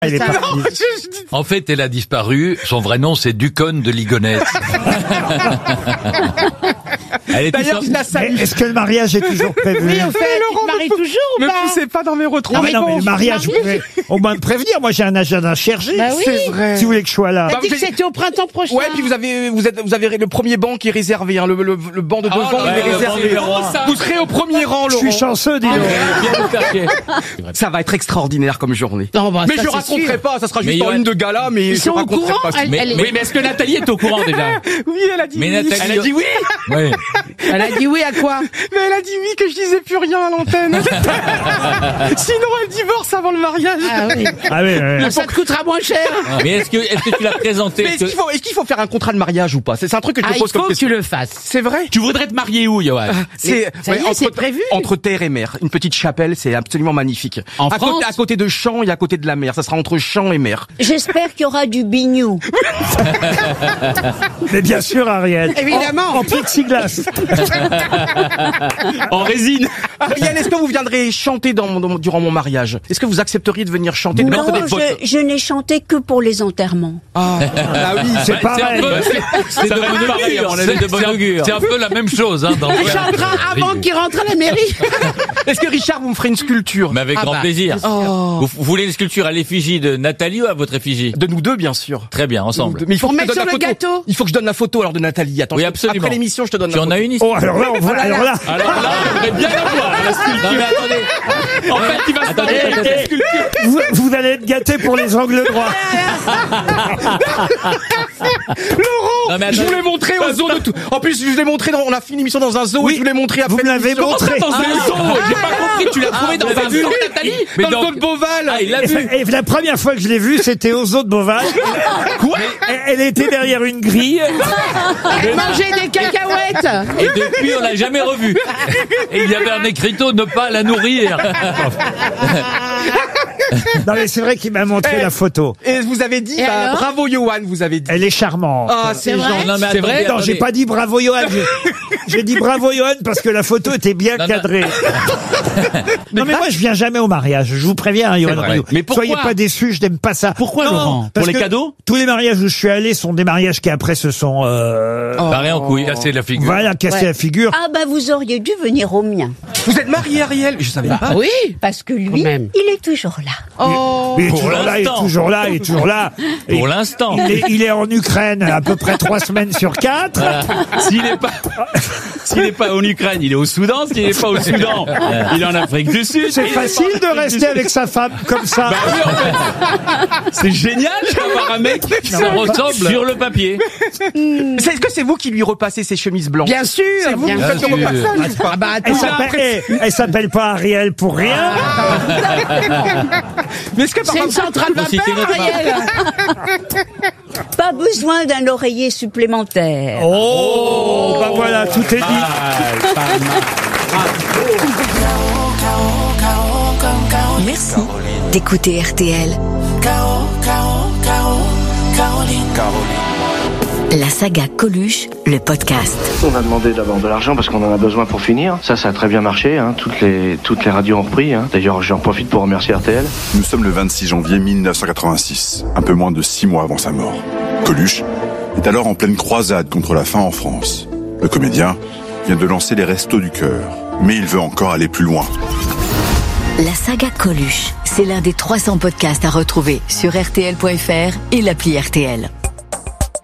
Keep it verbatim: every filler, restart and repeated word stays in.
Elle est Ça, partie. non, je- je dis- En fait, elle a disparu. Son vrai nom, c'est Duconne de Ligonnès. Elle est D'ailleurs, je la Mais salue. est-ce que le mariage est toujours prévu? Oui, au fait, Mais tu Laurent, te maries me- toujours ou Me pas? poussez pas dans mes retrouvailles. Non, mais, non, mais bon, le mariage, vous marie. pouvez au moins me prévenir. Moi, j'ai un agenda chargé. Bah oui. C'est vrai. Si vous voulez que je sois là. T'as Bah, dit vous que êtes- c'était au printemps prochain. Ouais, puis vous avez, vous êtes, vous avez le premier banc qui est réservé, hein, le, le, le banc de devant, là il là, est le réservé. banc numéro un. Vous serez au premier rang, Je Laurent. suis chanceux, dis donc. Bien vous faire chier. Ça va être extraordinaire comme journée. Non, bah, mais ça, je c'est raconterai sûr. pas, ça sera Mais juste en Johan- une de gala, mais Ils je sont au raconterai courant, pas. elle, Mais- elle est- mais- Oui, mais est-ce que Nathalie est au courant déjà? Oui, elle a dit Mais oui. Nathalie- Elle a dit oui. Ouais. elle a dit oui à quoi? Mais elle a dit oui que je disais plus rien à l'antenne. Sinon, elle divorce avant le mariage. Ah oui. Ah oui, oui. Ça te coûtera moins cher. Mais est-ce que, est-ce que tu l'as présenté? Mais est-ce qu'il faut, est-ce qu'il faut faire un contrat de mariage ou pas? C'est c'est un truc que je Ah, me il pose comme faut que question. tu le fasses. C'est vrai? Tu voudrais te marier où, Johan? C'est ça y est, c'est prévu. entre terre et mer. Une petite chapelle, c'est absolument magnifique. En à, France côté, à côté de Champs et à côté de la mer. Ça sera entre Champs et mer. J'espère qu'il y aura du bignou. Mais bien sûr, Ariel. Évidemment. En, en plexiglas. En résine. Ariel, est-ce que vous viendrez chanter dans, dans- durant mon mariage? Est-ce que vous accepteriez de venir chanter de Non, mettre des votes je, je n'ai chanté que pour les enterrements. Ah, ah oui, C'est C'est un pareil. peu, c'est- c'est Ça de va bon être pareil, augure. on l'a C'est dit, de bon c'est un- augure. C'est un peu la même chose, hein, dans Il chantera avant qu'il rentre à la mairie. Est-ce que Richard, vous me ferez une sculpture? Mais avec Ah grand bah, plaisir. Oh. Vous, vous voulez une sculpture à l'effigie de Nathalie ou à votre effigie? De nous deux, bien sûr. Très bien, ensemble. Mais il faut Pour que je te mettre donne sur la le photo. gâteau. Il faut que je donne la photo alors de Nathalie. Attends, Oui, je- absolument. Après l'émission, je te donne Tu la en photo. as une ici? Oh, alors là, on va, alors là. Alors là, j'aimerais bien la voir, la sculpture. Non mais attendez. En fait, il va se Attendez, marier avec attendez. la sculpture. Vous, vous allez être gâtés pour les angles droits. Non mais Je attendez. voulais montrer au zoo de tout. En plus, je voulais montrer dans, on a fait une émission dans un zoo Oui, et je voulais montrer après vous me l'avez l'émission. montré. Dans un zoo, j'ai pas compris, tu l'as trouvé dans un zoo, Nathalie? Mais Dans le donc- zoo de Beauval. Ah, il l'a vu. Et la première fois que je l'ai vue, c'était aux eaux de Beauval. Quoi? Elle, elle était derrière une grille. Elle mangeait des cacahuètes. Et depuis, on l'a jamais revu. Et il y avait un écriteau, ne pas la nourrir. Non, mais c'est vrai qu'il m'a montré Eh. la photo. Et vous avez dit, Et bah, alors bravo Johan, vous avez dit. Elle est charmante. Ah, c'est C'est vrai gentil. Non mais C'est attendez, vrai Non, j'ai attendez. pas dit bravo Johan. J'ai- J'ai dit bravo Johan parce que la photo était bien Non, non. cadrée. Non mais moi je viens jamais au mariage. Je vous préviens, hein, Johan vrai. Rioux. Mais pourquoi Soyez pas déçus, je n'aime pas ça. Pourquoi, Non, Laurent? parce Pour les que cadeaux? Tous les mariages où je suis allé sont des mariages qui après se sont euh, Barré en couille, casser la figure. voilà cassé Ouais. la figure. Ah bah vous auriez dû venir au mien. Vous êtes marié, Ariel? Je savais pas. Ah oui. Parce que Quand lui, même. il est toujours là. Oh. Il est Pour toujours là, il est l'instant. toujours là, il est toujours là. Et Pour l'instant. il est, il est en Ukraine à peu près trois semaines sur quatre. S'il est pas, s'il est pas en Ukraine, il est au Soudan. S'il est pas au Soudan, il est en Afrique du Sud. C'est Il est pas en facile de Afrique du rester Sud. avec sa femme comme ça. Bah oui, en fait. C'est génial d'avoir un mec qui Ça ressemble sur le papier. Est-ce que c'est vous qui lui repassez ses chemises blanches? Bien sûr. C'est vous bien qui faites sûr. le repassage ou pas? Ah bah Elle attends. s'appelle, eh, elle s'appelle pas Ariel pour rien. Mais est-ce que par C'est une exemple, centrale Faut citer vapeur, notre Ariel. Pas besoin d'un oreiller supplémentaire. Oh, bah voilà, tout est dit. Mal, pas mal. Merci d'écouter R T L. La saga Coluche, le podcast. On a demandé d'abord de l'argent parce qu'on en a besoin pour finir. Ça, ça a très bien marché. Hein. Toutes les toutes les radios ont repris. Hein. D'ailleurs, j'en profite pour remercier R T L. Nous sommes le vingt-six janvier mille neuf cent quatre-vingt-six, un peu moins de six mois avant sa mort. Coluche est alors en pleine croisade contre la faim en France. Le comédien vient de lancer les Restos du Cœur, mais il veut encore aller plus loin. La saga Coluche, c'est l'un des trois cents podcasts à retrouver sur R T L point F R et l'appli R T L.